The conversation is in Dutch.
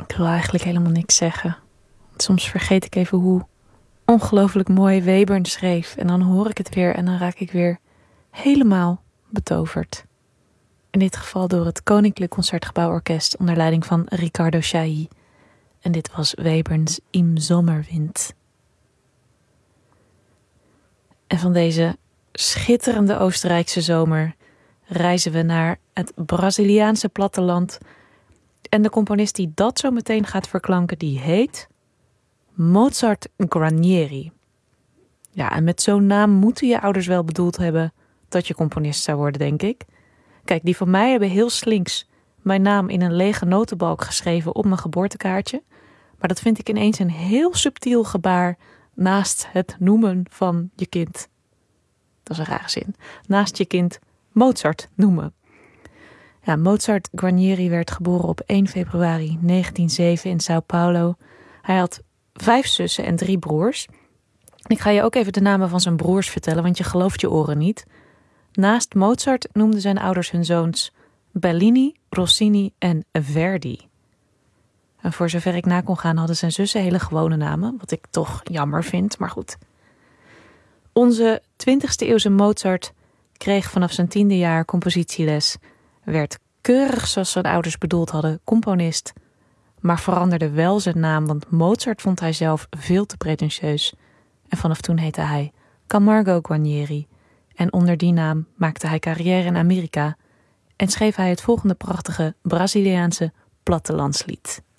Ik wil eigenlijk helemaal niks zeggen. Soms vergeet ik even hoe ongelooflijk mooi Webern schreef. En dan hoor ik het weer en dan raak ik weer helemaal betoverd. In dit geval door het Koninklijk Concertgebouworkest onder leiding van Riccardo Chailly. En dit was Weberns Im Sommerwind. En van deze schitterende Oostenrijkse zomer reizen we naar het Braziliaanse platteland. En de componist die dat zo meteen gaat verklanken, die heet Mozart Guarnieri. Ja, en met zo'n naam moeten je ouders wel bedoeld hebben dat je componist zou worden, denk ik. Kijk, die van mij hebben heel slinks mijn naam in een lege notenbalk geschreven op mijn geboortekaartje. Maar dat vind ik ineens een heel subtiel gebaar naast het noemen van je kind. Dat is een rare zin. Naast je kind Mozart noemen. Ja, Mozart Guarnieri werd geboren op 1 februari 1907 in Sao Paulo. Hij had 5 zussen en 3 broers. Ik ga je ook even de namen van zijn broers vertellen, want je gelooft je oren niet. Naast Mozart noemden zijn ouders hun zoons Bellini, Rossini en Verdi. En voor zover ik na kon gaan hadden zijn zussen hele gewone namen, wat ik toch jammer vind, maar goed. Onze 20e eeuwse Mozart kreeg vanaf zijn 10e jaar compositieles, werd keurig zoals zijn ouders bedoeld hadden componist, maar veranderde wel zijn naam, want Mozart vond hij zelf veel te pretentieus. En vanaf toen heette hij Camargo Guarnieri. En onder die naam maakte hij carrière in Amerika en schreef hij het volgende prachtige Braziliaanse plattelandslied.